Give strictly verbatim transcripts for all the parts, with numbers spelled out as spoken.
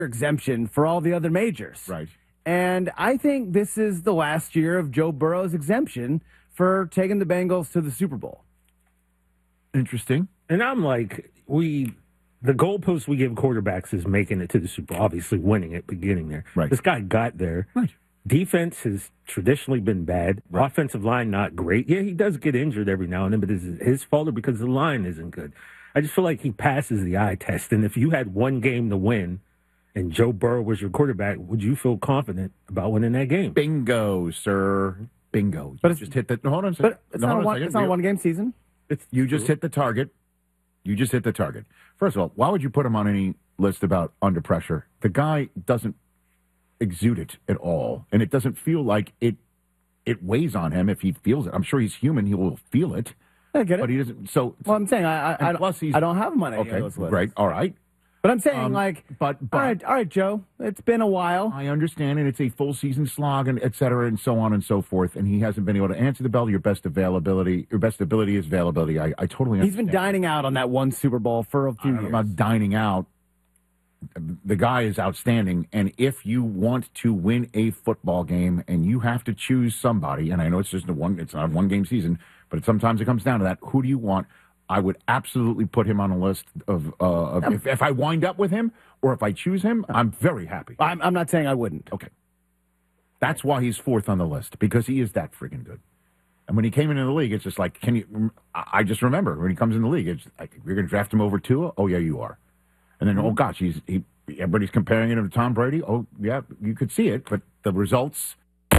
exemption for all the other majors. Right. And I think this is the last year of Joe Burrow's exemption for taking the Bengals to the Super Bowl. Interesting. And I'm like, we, the goalpost we give quarterbacks is making it to the Super Bowl, obviously winning it, but getting there. Right. This guy got there. Right. Defense has traditionally been bad. Right. Offensive line, not great. Yeah, he does get injured every now and then, but is it his fault or because the line isn't good? I just feel like he passes the eye test. And if you had one game to win and Joe Burrow was your quarterback, would you feel confident about winning that game? Bingo, sir. Bingo. You but it's just hit the. No, hold on a second. But it's no, not, a a one, second. it's not a one-game season. It's, you just hit the target. You just hit the target. First of all, why would you put him on any list about under pressure? The guy doesn't exude it at all, and it doesn't feel like it. It weighs on him if he feels it. I'm sure he's human; he will feel it. I get it, but he doesn't. So, well, I'm saying I, I, I, plus he's, I don't have him on any okay, of those lists. Right, all right. But I'm saying, um, like, but, but all right, all right, Joe, it's been a while. I understand, and it's a full season slog, and et cetera, and so on and so forth. And he hasn't been able to answer the bell. Your best availability, your best ability is availability. I, I totally understand. He's been dining out on that one Super Bowl for a few I'm years. not dining out. The guy is outstanding, and if you want to win a football game, and you have to choose somebody, and I know it's just a one, it's not a one game season, but sometimes it comes down to that. Who do you want? I would absolutely put him on a list of, uh, of if, if I wind up with him or if I choose him, I'm very happy. I'm, I'm not saying I wouldn't. Okay. That's why he's fourth on the list, because he is that friggin' good. And when he came into the league, it's just like, can you, I just remember when he comes in the league, it's like, you're going to draft him over Tua? Oh, yeah, you are. And then, oh, gosh, he's he, everybody's comparing him to Tom Brady. Oh, yeah, you could see it, but the results.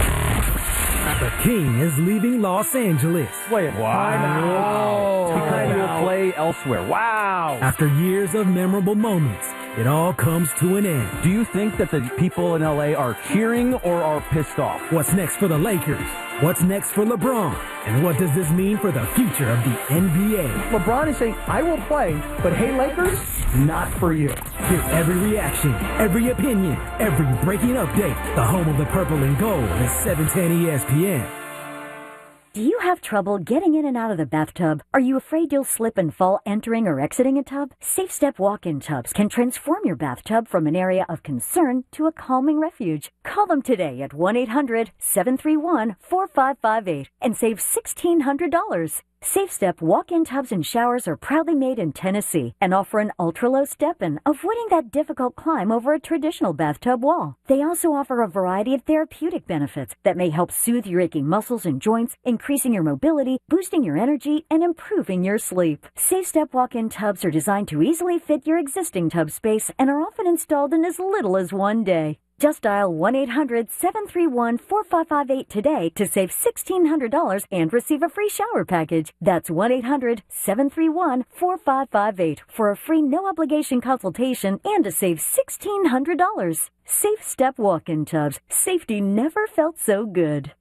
The King is leaving Los Angeles. Wait, wow. Time to play elsewhere. Wow. After years of memorable moments, it all comes to an end. Do you think that the people in L A are cheering or are pissed off? What's next for the Lakers? What's next for LeBron? And what does this mean for the future of the N B A? LeBron is saying, I will play, but hey, Lakers, not for you. Hear every reaction, every opinion, every breaking update. The home of the purple and gold is seven ten E S P N. Do you have trouble getting in and out of the bathtub? Are you afraid you'll slip and fall entering or exiting a tub? Safe Step walk-in tubs can transform your bathtub from an area of concern to a calming refuge. Call them today at one eight hundred seven three one four five five eight and save sixteen hundred dollars. Safe Step walk-in tubs and showers are proudly made in Tennessee and offer an ultra-low step-in, avoiding that difficult climb over a traditional bathtub wall. They also offer a variety of therapeutic benefits that may help soothe your aching muscles and joints, increasing your mobility, boosting your energy, and improving your sleep. Safe Step walk-in tubs are designed to easily fit your existing tub space and are often installed in as little as one day. Just dial one eight hundred seven three one four five five eight today to save sixteen hundred dollars and receive a free shower package. That's one eight hundred seven three one four five five eight for a free no-obligation consultation and to save sixteen hundred dollars. Safe Step walk-in tubs. Safety never felt so good.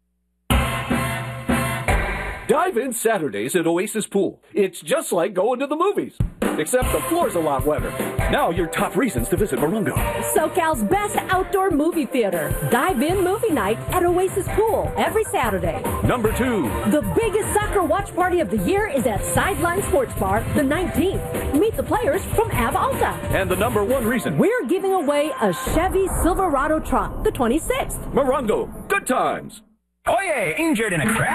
Dive in Saturdays at Oasis Pool. It's just like going to the movies, except the floor's a lot wetter. Now your top reasons to visit Morongo. SoCal's best outdoor movie theater. Dive in movie night at Oasis Pool every Saturday. Number two. The biggest soccer watch party of the year is at Sideline Sports Bar the nineteenth. Meet the players from Av Alta. And the number one reason. We're giving away a Chevy Silverado truck the twenty-sixth. Morongo. Good times. Oh yeah, injured in a crash?